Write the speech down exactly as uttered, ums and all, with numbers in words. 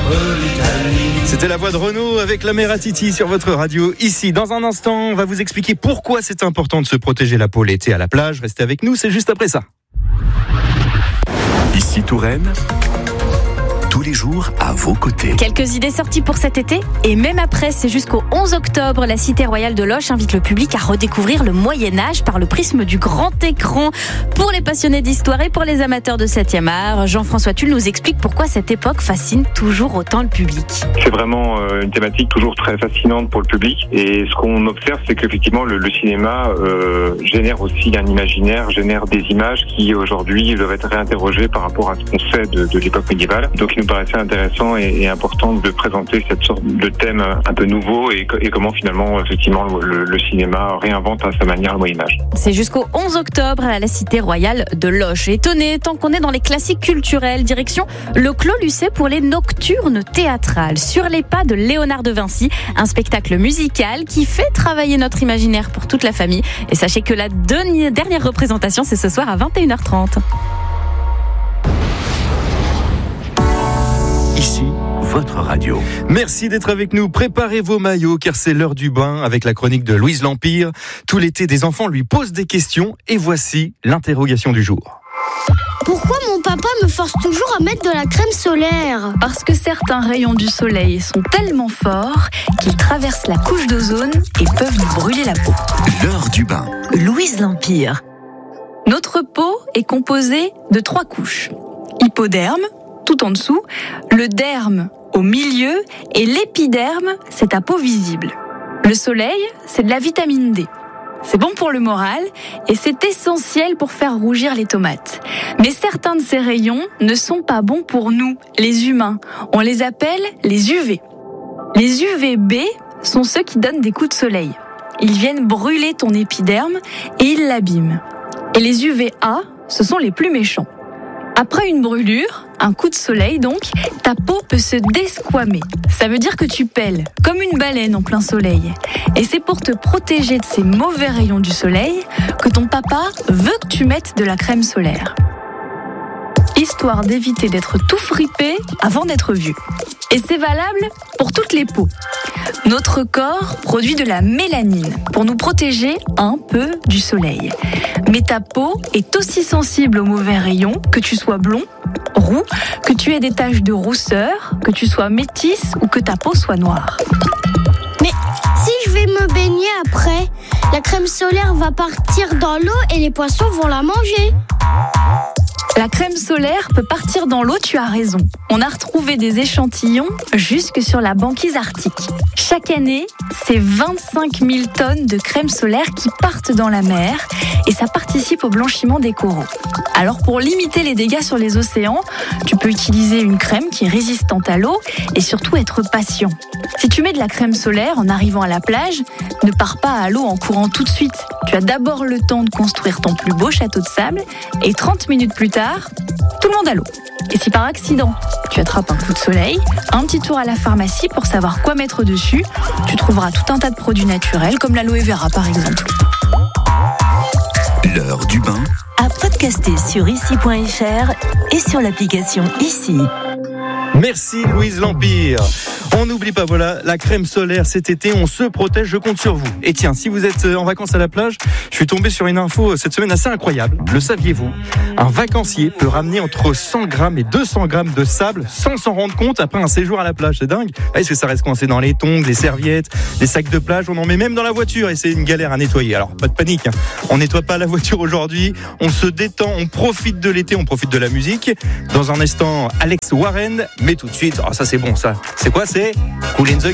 C'était la voix de Renaud avec la mère à Titi sur votre radio ici. Dans un instant, on va vous expliquer pourquoi c'est important de se protéger la peau l'été à la plage. Restez avec nous, c'est juste après ça. Ici Touraine, tous les jours à vos côtés. Quelques idées sorties pour cet été et même après, c'est jusqu'au onze octobre. La Cité Royale de Loches invite le public à redécouvrir le Moyen-Âge par le prisme du grand écran. Pour les passionnés d'histoire et pour les amateurs de septième art, Jean-François Tulle nous explique pourquoi cette époque fascine toujours autant le public. C'est vraiment une thématique toujours très fascinante pour le public et ce qu'on observe, c'est qu'effectivement le, le cinéma euh, génère aussi un imaginaire, génère des images qui aujourd'hui doivent être réinterrogées par rapport à ce qu'on sait de, de l'époque médiévale. Donc il nous paraissait intéressant et, et important de présenter cette sorte de thème un peu nouveau et, et comment finalement effectivement le, le cinéma réinvente à sa manière le Moyen-Âge. C'est jusqu'au onze octobre à la Cité Royale de Loches. Étonné, tant qu'on est dans les classiques culturels, direction le Clos Lucé pour les nocturnes théâtrales. Sur les pas de Léonard de Vinci, un spectacle musical qui fait travailler notre imaginaire pour toute la famille. Et sachez que la dernière représentation, c'est ce soir à vingt et une heures trente. Ici, votre radio. Merci d'être avec nous. Préparez vos maillots car c'est l'heure du bain avec la chronique de Louise L'Empire. Tout l'été, des enfants lui posent des questions et voici l'interrogation du jour. Pourquoi mon papa me force toujours à mettre de la crème solaire ? Parce que certains rayons du soleil sont tellement forts qu'ils traversent la couche d'ozone et peuvent nous brûler la peau. L'heure du bain. Louise L'Empire. Notre peau est composée de trois couches. Hypoderme, tout en dessous, le derme au milieu et l'épiderme, c'est ta peau visible. Le soleil, c'est de la vitamine D. C'est bon pour le moral et c'est essentiel pour faire rougir les tomates. Mais certains de ces rayons ne sont pas bons pour nous, les humains. On les appelle les U V. Les U V B sont ceux qui donnent des coups de soleil. Ils viennent brûler ton épiderme et ils l'abîment. Et les U V A, ce sont les plus méchants. Après une brûlure, un coup de soleil donc, ta peau peut se desquamer. Ça veut dire que tu pèles, comme une baleine en plein soleil. Et c'est pour te protéger de ces mauvais rayons du soleil que ton papa veut que tu mettes de la crème solaire. Histoire d'éviter d'être tout fripé avant d'être vieux. Et c'est valable pour toutes les peaux. Notre corps produit de la mélanine pour nous protéger un peu du soleil. Mais ta peau est aussi sensible aux mauvais rayons, que tu sois blond, roux, que tu aies des taches de rousseur, que tu sois métisse ou que ta peau soit noire. Mais si je vais me baigner après, la crème solaire va partir dans l'eau et les poissons vont la manger. La crème solaire peut partir dans l'eau, tu as raison. On a retrouvé des échantillons jusque sur la banquise arctique. Chaque année, c'est vingt-cinq mille tonnes de crème solaire qui partent dans la mer et ça participe au blanchiment des coraux. Alors pour limiter les dégâts sur les océans, tu peux utiliser une crème qui est résistante à l'eau et surtout être patient. Si tu mets de la crème solaire en arrivant à la plage, ne pars pas à l'eau en courant tout de suite. Tu as d'abord le temps de construire ton plus beau château de sable et trente minutes plus tard, tout le monde à l'eau. Et si par accident, tu attrapes un coup de soleil, un petit tour à la pharmacie pour savoir quoi mettre dessus, tu trouveras tout un tas de produits naturels comme l'aloe vera par exemple. L'heure du bain. À podcaster sur ici point f r et sur l'application Ici. Merci Louise L'Empire. On n'oublie pas, voilà, la crème solaire cet été, on se protège, je compte sur vous. Et tiens, si vous êtes en vacances à la plage, je suis tombé sur une info cette semaine assez incroyable. Le saviez-vous ? Un vacancier peut ramener entre cent grammes et deux cents grammes de sable sans s'en rendre compte après un séjour à la plage. C'est dingue. Est-ce que ça reste coincé dans les tongs, les serviettes, les sacs de plage ? On en met même dans la voiture et c'est une galère à nettoyer. Alors, pas de panique, hein. On nettoie pas la voiture aujourd'hui. On se détend, on profite de l'été, on profite de la musique. Dans un instant, Alex Warren, mais tout de suite, oh, ça c'est bon ça. C'est quoi ? C'est Cool in the